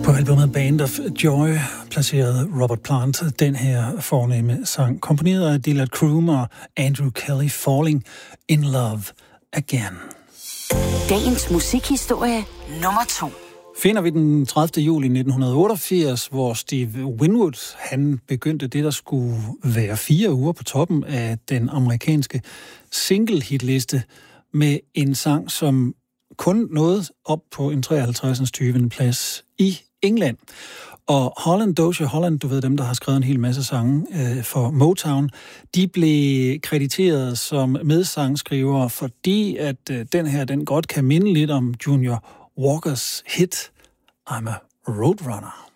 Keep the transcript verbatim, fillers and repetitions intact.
På albumet Band of Joy placerede Robert Plant den her fornemme sang, komponeret af Dillard Kroom og Andrew Kelly, Falling in Love Again. Dagens musikhistorie nummer to. Finder vi den tredivte juli nitten otteogfirs, hvor Steve Winwood han begyndte det, der skulle være fire uger på toppen af den amerikanske single-hitliste med en sang, som kun nåede op på en treoghalvtreds tyvende plads i England. Og Holland, Doja Holland, du ved dem, der har skrevet en hel masse sange øh, for Motown, de blev krediteret som medsangskriver, fordi at øh, den her, den godt kan minde lidt om Junior Walkers hit I'm a Roadrunner.